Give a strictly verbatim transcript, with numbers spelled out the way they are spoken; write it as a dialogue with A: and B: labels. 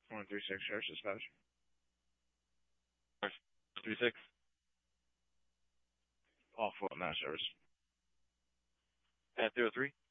A: one three six, Sheriff Dispatch.
B: three six.
A: All foot mass service.
B: At zero three.